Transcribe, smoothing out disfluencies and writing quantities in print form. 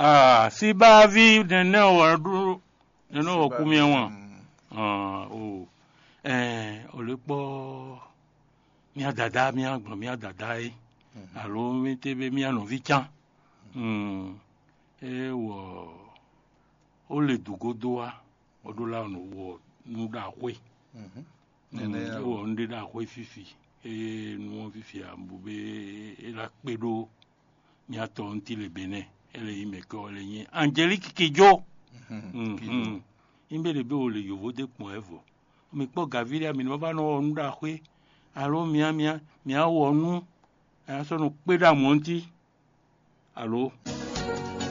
Ah, si ba vi de ne wa du ne no ku mi won. O le po mi adada mi agbon mi adada e. Alo mi tebe mi anu vi chan. Wo o le dugodo wa odola no wo nu da kwe. Wo ndi da kwe fifi. Nu fifi ambube la pedo mi ato nti le bene. Elle y met quoi les niens Angélique Kidjo imbe le be o le yovo de pon evo mi po gaviria mi no ba no nda kwe alo mia wo nu a so no pe da monti alo